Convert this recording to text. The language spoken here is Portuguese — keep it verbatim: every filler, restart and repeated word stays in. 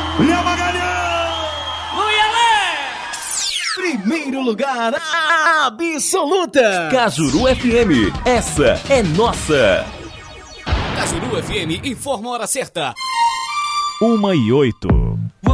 Léo Magalhães! Primeiro lugar absoluta. Cajuru F M, essa é nossa. Cajuru F M informa a hora certa. Uma e oito.